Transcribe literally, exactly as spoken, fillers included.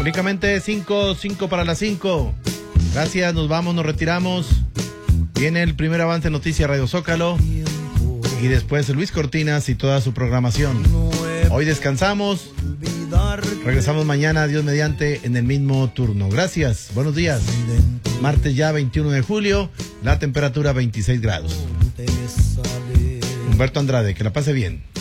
Únicamente cinco, cinco para las cinco. Gracias, nos vamos, nos retiramos. Viene el primer avance Noticias Radio Zócalo. Y después Luis Cortinas y toda su programación. Hoy descansamos. Regresamos mañana, Dios mediante, en el mismo turno. Gracias, buenos días. Martes ya veintiuno de julio, la temperatura veintiséis grados. Humberto Andrade, que la pase bien.